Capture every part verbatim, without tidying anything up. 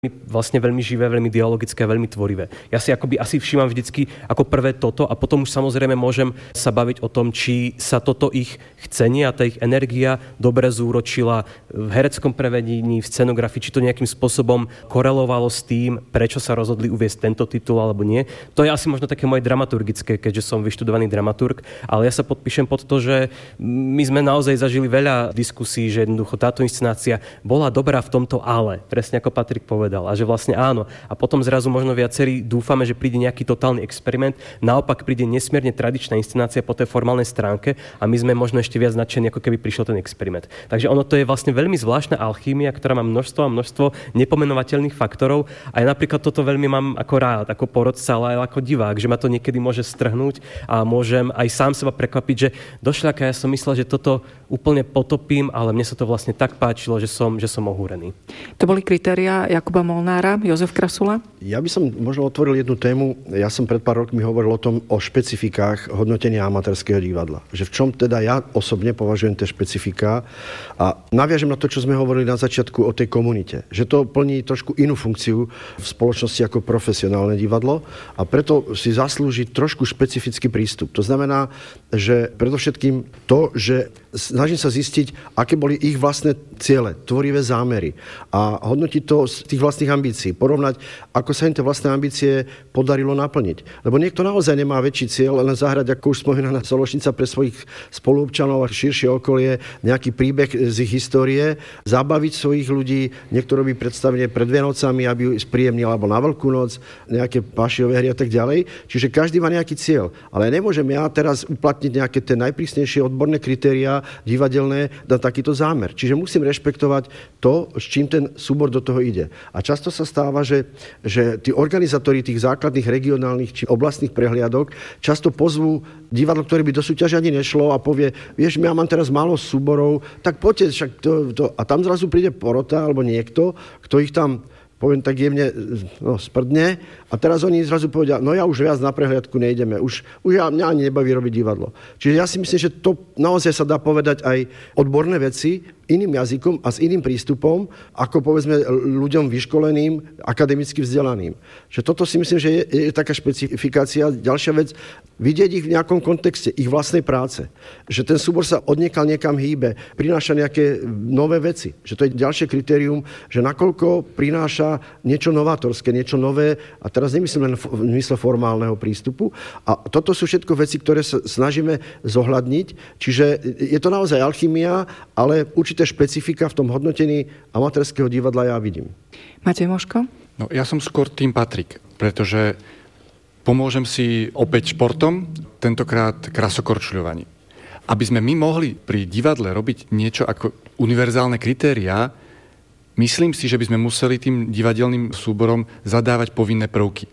vlastne veľmi živé, veľmi dialogické, veľmi tvorivé. Ja si akoby asi všímam vždycky ako prvé toto a potom už samozrejme môžem sa baviť o tom, či sa toto ich chcenie a tá ich energia dobre zúročila v hereckom prevedení, v scenografii, či to nejakým spôsobom korelovalo s tým, prečo sa rozhodli uviesť tento titul alebo nie. To je asi možno také moje dramaturgické, keďže som vyštudovaný dramaturg, ale ja sa podpíšem pod to, že my sme naozaj zažili veľa diskusí, že jednoducho táto inscenácia bola dobrá v tomto ale, presne ako Patrik povedal. A že vlastne áno. A potom zrazu možno viacerí dúfame, že príde nejaký totálny experiment. Naopak príde nesmierne tradičná inscenácia po tej formálnej stránke a my sme možno ešte viac nadšení, ako keby prišiel ten experiment. Takže ono to je vlastne veľmi zvláštna alchýmia, ktorá má množstvo a množstvo nepomenovateľných faktorov. A ja napríklad toto veľmi mám ako rád, ako porodca, ale aj ako divák, že ma to niekedy môže strhnúť a môžem aj sám seba prekvapiť, že došľaka ja som myslel, že toto úplne potopím, ale mne sa to vlastne tak páčilo, že som, že som ohúrený. To boli kritériá Jakuba Molnára, Jozef Krasula? Ja by som možno otvoril jednu tému. Ja som pred pár rokmi hovoril o tom, o špecifikách hodnotenia amatérskeho divadla. Že v čom teda ja osobne považujem tie špecifiká a naviažem na to, čo sme hovorili na začiatku o tej komunite. Že to plní trošku inú funkciu v spoločnosti ako profesionálne divadlo a preto si zaslúži trošku špecifický prístup. To znamená, že predovšetkým to, že snažím sa zistiť, aké boli ich vlastné ciele, tvorivé zámery a hodnotiť to z tých vlastných ambícií. Porovnať, ako sa im tie vlastné ambície podarilo naplniť. Lebo niekto naozaj nemá väčší cieľ, len zahrať, ako už spomínaná Sološnica, pre svojich spoluobčanov a širšie okolie nejaký príbeh z ich histórie, zabaviť svojich ľudí, niekto robí predstavenie pred Vianocami, aby ju spríjemnil, alebo na Veľkú noc, nejaké pašiové hry a tak ďalej. Čiže každý má nejaký cieľ. Ale nemôžem ja teraz uplatniť nejaké tie najprísnejšie odborné kritériá divadelné na takýto zámer. Čiže musím rešpektovať to, s čím ten súbor do toho ide. A často sa stáva, že, že tí organizátori tých základných regionálnych či oblastných prehliadok často pozvú divadlo, ktoré by do súťaže ani nešlo a povie, vieš, ja mám teraz málo súborov, tak poďte, však to, to. A tam zrazu príde porota alebo niekto, kto ich tam, poviem tak jemne, no, sprdne a teraz oni zrazu povedia, no ja už viac na prehliadku nejdeme, už, už ja, mňa ani nebaví robiť divadlo. Čiže ja si myslím, že to naozaj sa dá povedať aj odborné veci iným jazykom a s iným prístupom, ako povedzme ľuďom vyškoleným, akademicky vzdelaným. Že toto si myslím, že je, je taká špecifikácia. Ďalšia vec, vidieť ich v nejakom kontexte, ich vlastnej práce. Že ten súbor sa odniekal niekam hýbe, prináša nejaké nové veci. Že to je ďalšie kritérium, že nakoľko prináša niečo novátorské, niečo nové, a teraz nemyslím len v mysle formálneho prístupu. A toto sú všetko veci, ktoré sa snažíme zohľadniť. Čiže je to naozaj alchymia, ale určite špecifika v tom hodnotení amatérskeho divadla ja vidím. Matej Moško? No, ja som skôr tým Patrik, pretože pomôžem si opäť športom, tentokrát krasokorčuľovaním. Aby sme my mohli pri divadle robiť niečo ako univerzálne kritériá, myslím si, že by sme museli tým divadelným súborom zadávať povinné prvky.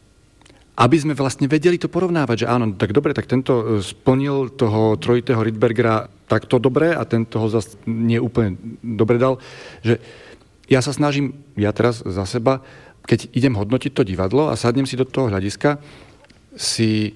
Aby sme vlastne vedeli to porovnávať, že áno, tak dobre, tak tento splnil toho trojitého Rydbergera takto dobre a tento ho zase nie úplne dobre dal. Že ja sa snažím, ja teraz za seba, keď idem hodnotiť to divadlo a sadnem si do toho hľadiska, si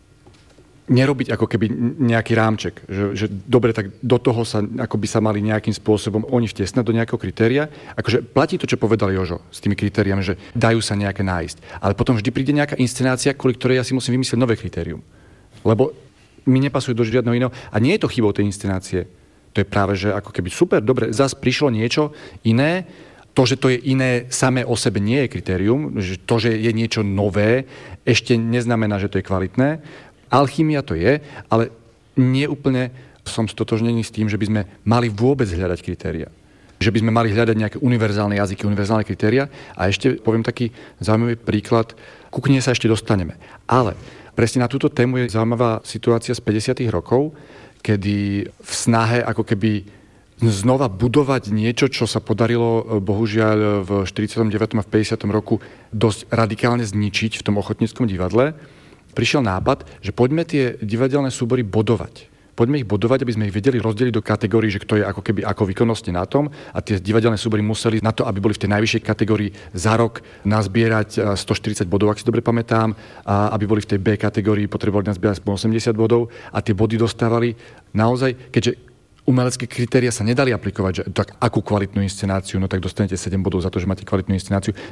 nerobiť ako keby nejaký rámček. Že, že dobre, tak do toho sa, ako by sa mali nejakým spôsobom oni vtesnať do nejakého kritéria. Akože platí to, čo povedal Jožo s tými kritériami, že dajú sa nejaké nájsť. Ale potom vždy príde nejaká inscenácia, kvôli ktorej ja si musím vymyslieť nové kritérium. Lebo mi nepasujú do žiadneho iného. A nie je to chybou tej inscenácie. To je práve, že ako keby super, dobre, zas prišlo niečo iné. To, že to je iné samé o sebe nie je kritérium. Že to, že je niečo nové, ešte neznamená, že to je kvalitné. Alchymia to je, ale nie úplne som stotožnený s tým, že by sme mali vôbec hľadať kritéria. Že by sme mali hľadať nejaké univerzálne jazyky, univerzálne kritéria. A ešte poviem taký zaujímavý príklad, ku knihe sa ešte dostaneme. Ale presne na túto tému je zaujímavá situácia z päťdesiatych rokov, kedy v snahe ako keby znova budovať niečo, čo sa podarilo bohužiaľ v štyridsiatom deviatom a v päťdesiatom roku dosť radikálne zničiť v tom ochotníckom divadle, prišiel nápad, že poďme tie divadelné súbory bodovať. Poďme ich bodovať, aby sme ich vedeli rozdeliť do kategórií, že kto je ako keby ako výkonnostne na tom, a tie divadelné súbory museli na to, aby boli v tej najvyššej kategórii za rok nazbierať stoštyridsať bodov, ak si dobre pamätám, a aby boli v tej B kategórii, potrebovali nazbierať osemdesiat bodov a tie body dostávali naozaj, keďže umelecké kritéria sa nedali aplikovať, že tak akú kvalitnú inscenáciu, no tak dostanete sedem bodov za to, že máte kvalitnú inscenáciu.